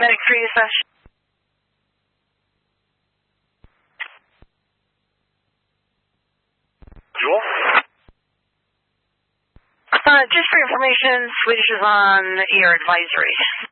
Medic 3 dispatch. Jewel? Just for information, Swedish is on ER advisory.